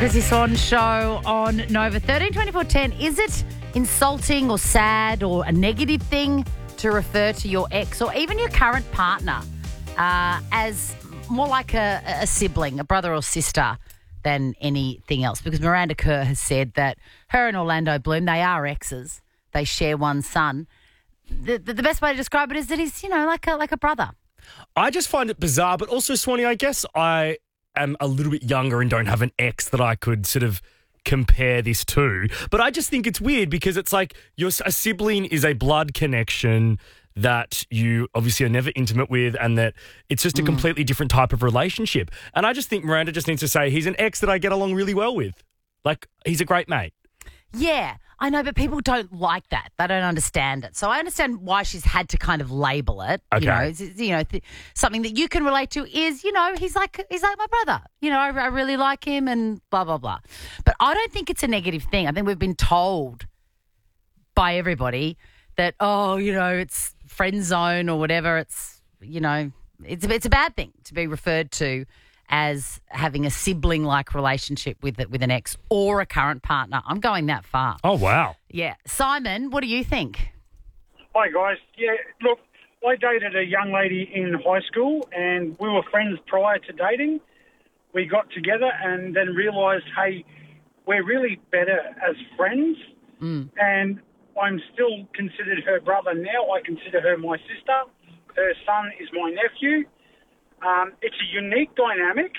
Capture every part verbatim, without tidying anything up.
Chrissy Swan show on Nova. thirteen twenty-four ten. Is it insulting or sad or a negative thing to refer to your ex or even your current partner uh, as more like a, a sibling, a brother or sister than anything else? Because Miranda Kerr has said that her and Orlando Bloom, they are exes. They share one son. The, the, the best way to describe it is that he's, you know, like a, like a brother. I just find it bizarre, but also, Swanee, I guess I am a little bit younger and don't have an ex that I could sort of compare this to. But I just think it's weird because it's like your a sibling is a blood connection that you obviously are never intimate with, and that it's just a mm. completely different type of relationship. And I just think Miranda just needs to say he's an ex that I get along really well with. Like, he's a great mate. Yeah, I know, but people don't like that. They don't understand it. So I understand why she's had to kind of label it. Okay. You know, it's, it's, you know, th- something that you can relate to is, you know, he's like he's like my brother. You know, I, I really like him and blah, blah, blah. But I don't think it's a negative thing. I think we've been told by everybody that, oh, you know, it's friend zone or whatever. It's, you know, it's, it's a bad thing to be referred to as having a sibling-like relationship with with an ex or a current partner. I'm going that far. Oh, wow. Yeah. Simon, what do you think? Hi, guys. Yeah, look, I dated a young lady in high school and we were friends prior to dating. We got together and then realised, hey, we're really better as friends. Mm. And I'm still considered her brother now. I consider her my sister. Her son is my nephew. Um, it's a unique dynamic.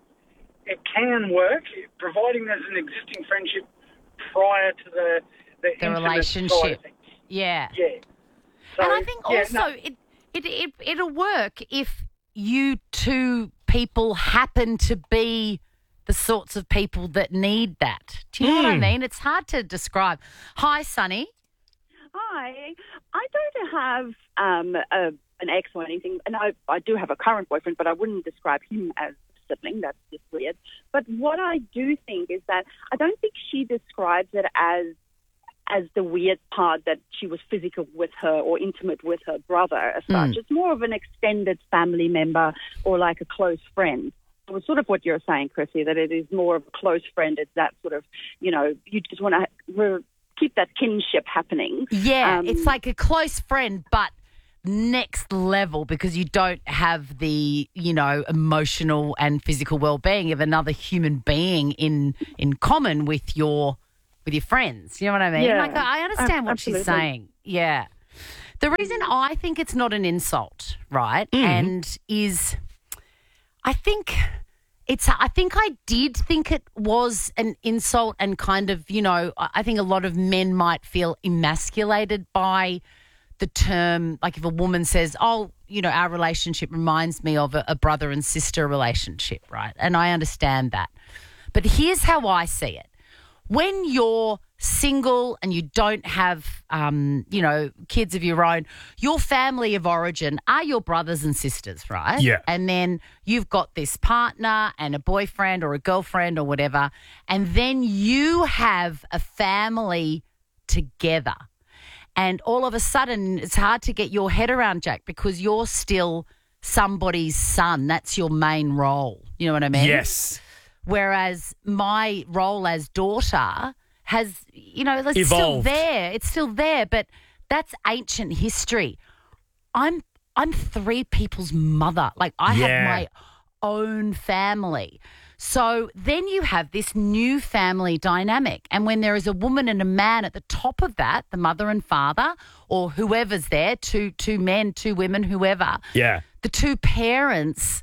It can work, providing there's an existing friendship prior to the the, The intimate relationship. side of things. Yeah. Yeah. So, and I think yeah, also no, it, it, it, it'll work if you two people happen to be the sorts of people that need that. Do you know what I Mm. mean? It's hard to describe. Hi, Sunny. Hi. I don't have um, a, an ex or anything, and I, I do have a current boyfriend, but I wouldn't describe him as a sibling. That's just weird. But what I do think is that I don't think she describes it as as the weird part that she was physical with her or intimate with her brother as such. Mm. It's more of an extended family member or like a close friend. It was sort of what you're saying, Chrissy, that it is more of a close friend. It's that sort of, you know, you just want to re- keep that kinship happening. Yeah, Um, it's like a close friend, but next level because you don't have the, you know, emotional and physical well-being of another human being in in common with your with your friends. You know what I mean? Yeah, like I understand ab- what absolutely. she's saying. Yeah. The reason I think it's not an insult, right, Mm. and is I think it's I think I did think it was an insult and kind of, you know, I I think a lot of men might feel emasculated by the term, like if a woman says, oh, you know, our relationship reminds me of a, a brother and sister relationship, right? And I understand that. But here's how I see it. When you're single and you don't have, um, you know, kids of your own, your family of origin are your brothers and sisters, right? Yeah. And then you've got this partner and a boyfriend or a girlfriend or whatever, and then you have a family together. And all of a sudden, it's hard to get your head around, Jack, because you're still somebody's son. That's your main role. You know what I mean? Yes. Whereas my role as daughter has, you know, it's still Evolved. there. It's still there, but that's ancient history. I'm I'm three people's mother. Like I Yeah. have my own family. So then you have this new family dynamic. And when there is a woman and a man at the top of that, the mother and father, or whoever's there, two two men, two women, whoever, Yeah. the two parents,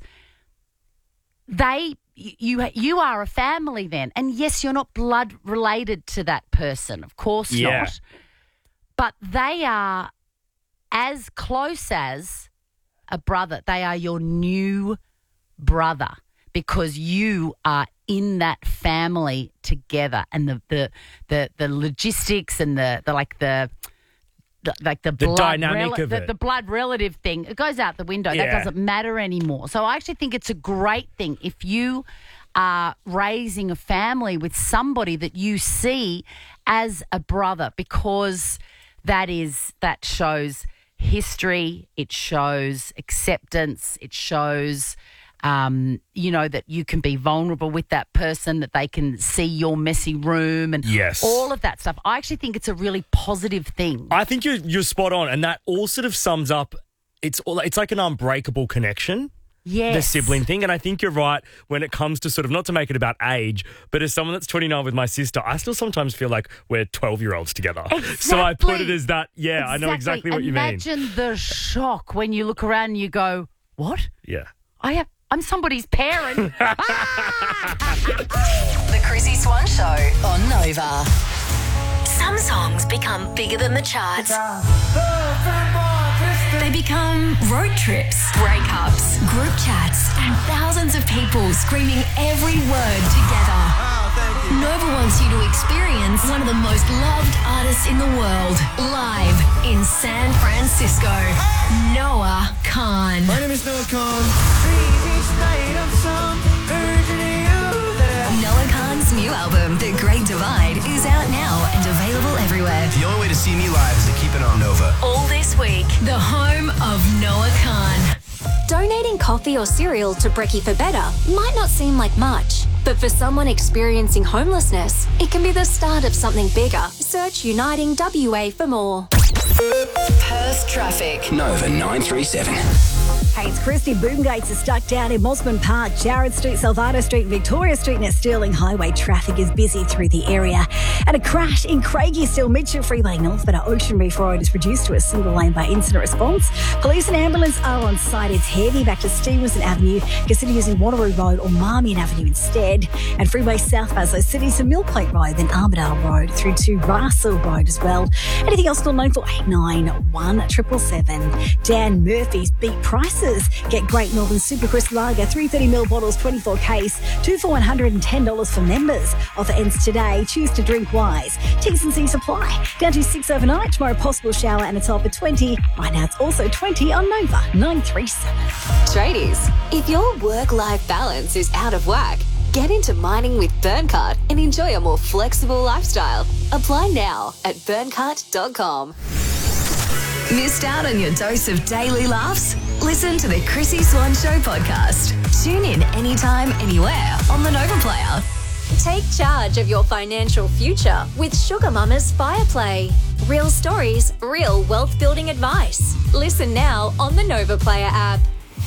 they you you are a family then. And yes, you're not blood related to that person, of course Yeah. not. But they are as close as a brother. They are your new brother because you are in that family together, and the the the, the logistics and the, the like the The, like the, The blood dynamic rela- of the, it. the blood relative thing, it goes out the window. That Yeah. doesn't matter anymore. So I actually think it's a great thing if you are raising a family with somebody that you see as a brother, because that is that shows history, it shows acceptance, it shows Um, you know, that you can be vulnerable with that person, that they can see your messy room and Yes. all of that stuff. I actually think it's a really positive thing. I think you're, you're spot on, and that all sort of sums up, it's all, it's like an unbreakable connection. Yes. The sibling thing. And I think you're right when it comes to sort of, not to make it about age, but as someone that's twenty-nine with my sister, I still sometimes feel like we're twelve-year-olds together. Exactly. So I put it as that, yeah, exactly. I know exactly what Imagine you mean. Imagine the shock when you look around and you go, what? Yeah. I have, I'm somebody's parent. The Chrissy Swan Show on Nova. Some songs become bigger than the charts. They become road trips, breakups, group chats, and thousands of people screaming every word together. Nova wants you to experience one of the most loved artists in the world live in San Francisco. Noah Kahan. My name is Noah Kahan. Noah Kahan's new album, The Great Divide, is out now and available everywhere. The only way to see me live is to keep it on Nova. All this week, the home of Noah Kahan. Donating coffee or cereal to Brekkie for Better might not seem like much, but for someone experiencing homelessness, it can be the start of something bigger. Search Uniting W A for more. Perth traffic. Nova nine three seven. Hey, it's Christy. Boom gates are stuck down in Mosman Park, Jarrod Street, Salvato Street, Victoria Street, and Stirling Highway. Traffic is busy through the area. And a crash in Craigie Still Mitchell Freeway North, but our Ocean Reef Road is reduced to a single lane by incident response. Police and ambulance are on site. It's heavy back to Stevenson Avenue. Consider using Wanneroo Road or Marmion Avenue instead. And Freeway southbound, so City to Mill Point Road, then Armidale Road through to Russell Road as well. Anything else still known for eight nine one seven seven seven. Dan Murphy's Beat Prices. Get Great Northern Super Crisp Lager, three thirty mil bottles, twenty-four case, two for one hundred ten dollars for members. Offer ends today. Choose to drink wise. T's and C's apply. Down to six overnight. Tomorrow, possible shower and a top of twenty. Right now, it's also twenty on Nova nine three seven. Tradies, if your work-life balance is out of whack, get into mining with Burncart and enjoy a more flexible lifestyle. Apply now at burncart dot com. Missed out on your dose of daily laughs? Listen to the Chrissy Swan Show podcast. Tune in anytime, anywhere on the Nova Player. Take charge of your financial future with Sugar Mama's Fireplay. Real stories, real wealth-building advice. Listen now on the Nova Player app.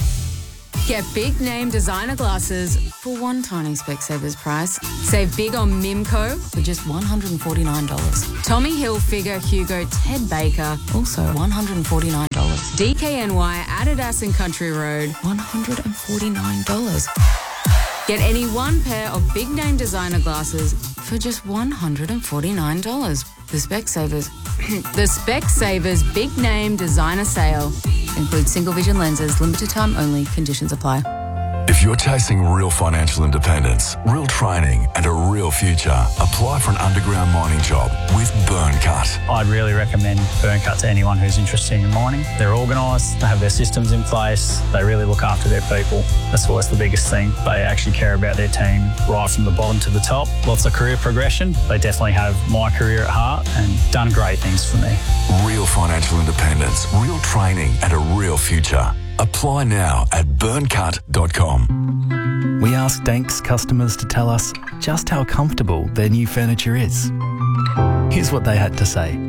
Get big name designer glasses for one tiny Specsavers price. Save big on Mimco for just one hundred forty-nine dollars. Tommy Hilfiger, Hugo, Ted Baker, also one hundred forty-nine dollars. D K N Y, Adidas and Country Road, one hundred forty-nine dollars. Get any one pair of big name designer glasses for just one hundred forty-nine dollars. The Specsavers, the Specsavers Big Name Designer Sale. Includes single vision lenses, limited time only, conditions apply. If you're chasing real financial independence, real training and a real future, apply for an underground mining job with Burncut. I'd really recommend Burncut to anyone who's interested in mining. They're organised, they have their systems in place, they really look after their people. That's always the biggest thing. They actually care about their team right from the bottom to the top. Lots of career progression. They definitely have my career at heart and done great things for me. Real financial independence, real training and a real future. Apply now at burncut dot com. We asked Danks customers to tell us just how comfortable their new furniture is. Here's what they had to say.